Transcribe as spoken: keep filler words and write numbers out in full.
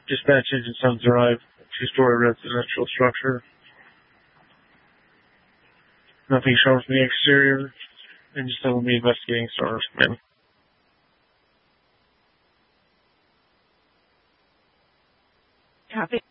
Dispatch engine sounds arrived. Two-story residential structure. Nothing shown from the exterior. And just will be investigating stars. Man. Copy.